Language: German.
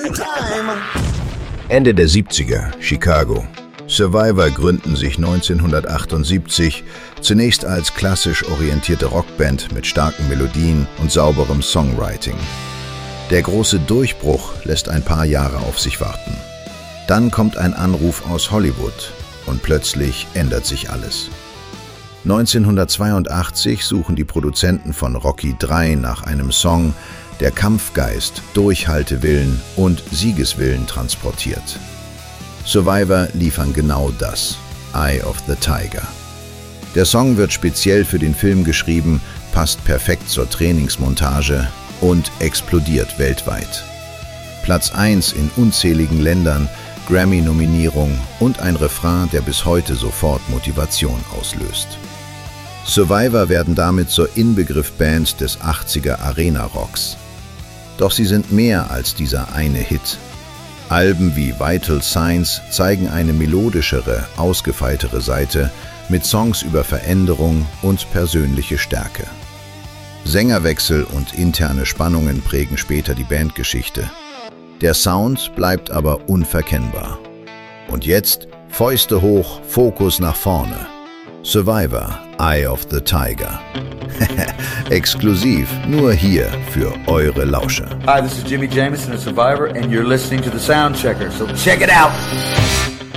Ende der 70er, Chicago. Survivor gründen sich 1978 zunächst als klassisch orientierte Rockband mit starken Melodien und sauberem Songwriting. Der große Durchbruch lässt ein paar Jahre auf sich warten. Dann kommt ein Anruf aus Hollywood und plötzlich ändert sich alles. 1982 suchen die Produzenten von Rocky III nach einem Song, der Kampfgeist, Durchhaltewillen und Siegeswillen transportiert. Survivor liefern genau das, Eye of the Tiger. Der Song wird speziell für den Film geschrieben, passt perfekt zur Trainingsmontage und explodiert weltweit. Platz 1 in unzähligen Ländern, Grammy-Nominierung und ein Refrain, der bis heute sofort Motivation auslöst. Survivor werden damit zur Inbegriff-Band des 80er Arena-Rocks. Doch sie sind mehr als dieser eine Hit. Alben wie Vital Signs zeigen eine melodischere, ausgefeiltere Seite mit Songs über Veränderung und persönliche Stärke. Sängerwechsel und interne Spannungen prägen später die Bandgeschichte. Der Sound bleibt aber unverkennbar. Und jetzt Fäuste hoch, Fokus nach vorne. Survivor, Eye of the Tiger. Exklusiv nur hier für eure Lauscher. Hi, this is Jimmy Jamison of Survivor and you're listening to The Sound Checker, so check it out!